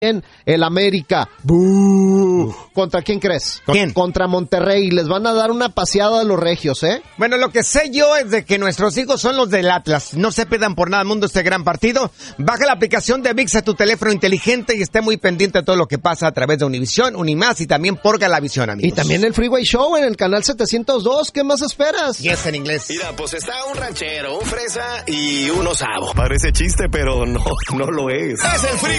en el América. ¡Bú! ¿Contra quién crees? ¿Quién? Contra Monterrey. Les van a dar una paseada a los regios, ¿eh? Bueno, lo que sé yo es de que nuestros hijos son los del Atlas. No se pierdan por nada al mundo este gran partido. Baja la aplicación de ViX a tu teléfono inteligente y esté muy pendiente de todo lo que pasa a través de Univisión, Unimás y también por Galavisión, amigos. Y también el Freeway Show en el canal 702. ¿Qué más esperas? Y es en inglés. Mira, pues está un ranchero, un fresa y un osavo. Parece chiste, pero no lo es. Es el Freeway